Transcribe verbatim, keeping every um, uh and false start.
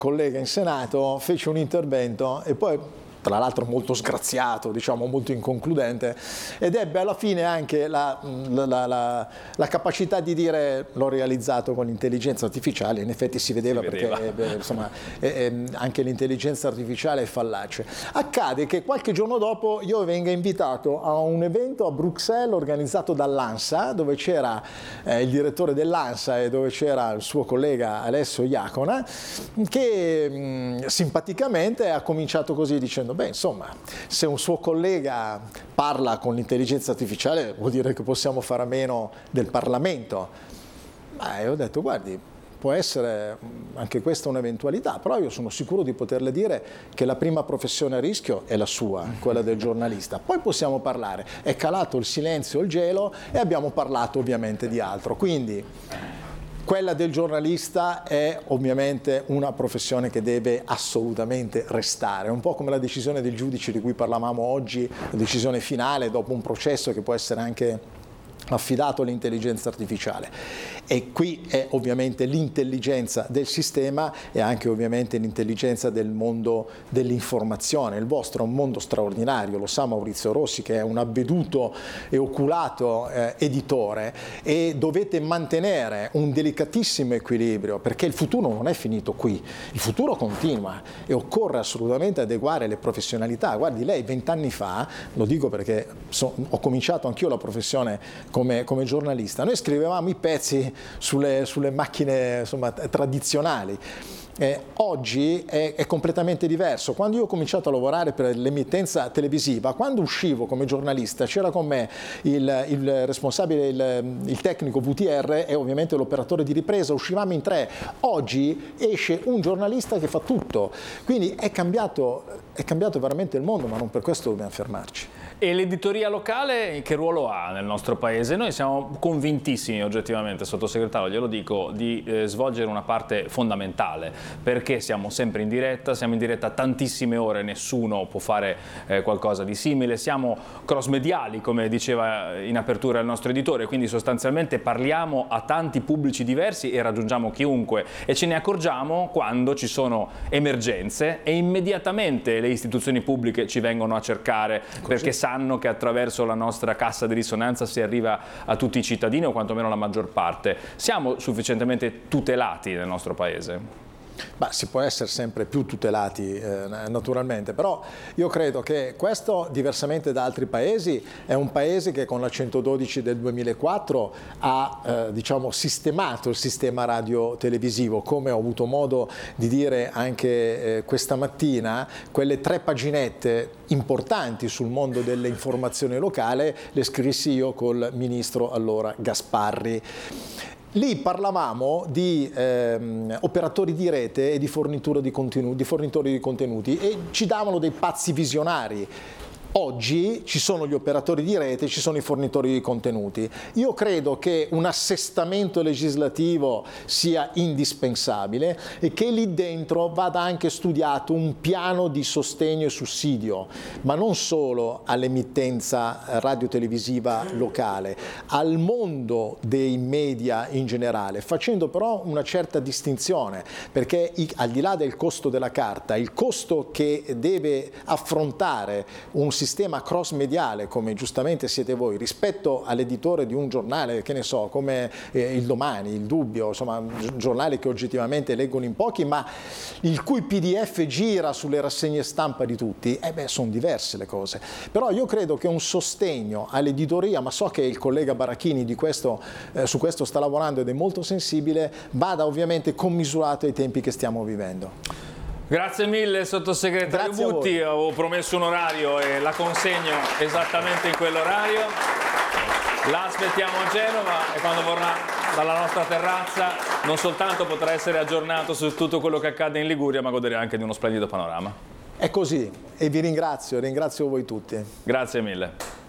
collega in Senato fece un intervento e poi, tra l'altro molto sgraziato, diciamo molto inconcludente, ed ebbe alla fine anche la, la, la, la, la capacità di dire: l'ho realizzato con l'intelligenza artificiale. In effetti si vedeva, si vedeva. perché beh, insomma, eh, eh, anche l'intelligenza artificiale è fallace. Accade che qualche giorno dopo io venga invitato a un evento a Bruxelles organizzato dall'ANSA, dove c'era eh, il direttore dell'ANSA e dove c'era il suo collega Alessio Iacona, che mh, simpaticamente ha cominciato così dicendo: beh, insomma, se un suo collega parla con l'intelligenza artificiale vuol dire che possiamo fare a meno del Parlamento. Ma io ho detto: guardi, può essere anche questa un'eventualità, però io sono sicuro di poterle dire che la prima professione a rischio è la sua, quella del giornalista. Poi possiamo parlare. È calato il silenzio, il gelo, e abbiamo parlato ovviamente di altro. Quindi quella del giornalista è ovviamente una professione che deve assolutamente restare, un po' come la decisione del giudice di cui parlavamo oggi, la decisione finale dopo un processo che può essere anche affidato all'intelligenza artificiale. E qui è ovviamente l'intelligenza del sistema e anche ovviamente l'intelligenza del mondo dell'informazione. Il vostro è un mondo straordinario, lo sa Maurizio Rossi, che è un avveduto e oculato eh, editore, e dovete mantenere un delicatissimo equilibrio, perché il futuro non è finito qui, il futuro continua e occorre assolutamente adeguare le professionalità. Guardi, lei vent'anni fa, lo dico perché so, ho cominciato anch'io la professione come, come giornalista, noi scrivevamo i pezzi sulle, sulle macchine, insomma, tradizionali. Eh, oggi è, è completamente diverso. Quando io ho cominciato a lavorare per l'emittenza televisiva, quando uscivo come giornalista c'era con me il, il responsabile, il, il tecnico V T R e ovviamente l'operatore di ripresa, uscivamo in tre. Oggi esce un giornalista che fa tutto, quindi è cambiato, è cambiato veramente il mondo, ma non per questo dobbiamo fermarci. E l'editoria locale che ruolo ha nel nostro paese? Noi siamo convintissimi oggettivamente, sottosegretario, glielo dico, di eh, svolgere una parte fondamentale, perché siamo sempre in diretta, siamo in diretta tantissime ore, nessuno può fare eh, qualcosa di simile, siamo cross-mediali, come diceva in apertura il nostro editore, quindi sostanzialmente parliamo a tanti pubblici diversi e raggiungiamo chiunque, e ce ne accorgiamo quando ci sono emergenze e immediatamente le istituzioni pubbliche ci vengono a cercare. Così. Perché sanno che attraverso la nostra cassa di risonanza si arriva a tutti i cittadini, o quantomeno la maggior parte. Siamo sufficientemente tutelati nel nostro paese? Ma si può essere sempre più tutelati eh, naturalmente, però io credo che questo, diversamente da altri paesi, è un paese che con la centododici del duemilaquattro ha eh, diciamo sistemato il sistema radio-televisivo, come ho avuto modo di dire anche eh, questa mattina. Quelle tre paginette importanti sul mondo dell'informazione locale le scrissi io col ministro allora Gasparri. Lì parlavamo di ehm, operatori di rete e di, di, contenuti, di fornitori di contenuti, e ci davano dei pazzi visionari. Oggi ci sono gli operatori di rete, ci sono i fornitori di contenuti. Io credo che un assestamento legislativo sia indispensabile e che lì dentro vada anche studiato un piano di sostegno e sussidio, ma non solo all'emittenza radiotelevisiva locale, al mondo dei media in generale, facendo però una certa distinzione, perché al di là del costo della carta, il costo che deve affrontare un sistema cross-mediale, come giustamente siete voi, rispetto all'editore di un giornale, che ne so, come eh, il Domani, il Dubbio, insomma, un giornale che oggettivamente leggono in pochi, ma il cui P D F gira sulle rassegne stampa di tutti, eh beh, sono diverse le cose. Però io credo che un sostegno all'editoria, ma so che il collega Barachini di questo, eh, su questo sta lavorando ed è molto sensibile, vada ovviamente commisurato ai tempi che stiamo vivendo. Grazie mille sottosegretario Grazie Butti, avevo promesso un orario e la consegno esattamente in quell'orario. La aspettiamo a Genova e quando vorrà dalla nostra terrazza non soltanto potrà essere aggiornato su tutto quello che accade in Liguria, ma godere anche di uno splendido panorama. È così e vi ringrazio, ringrazio voi tutti. Grazie mille.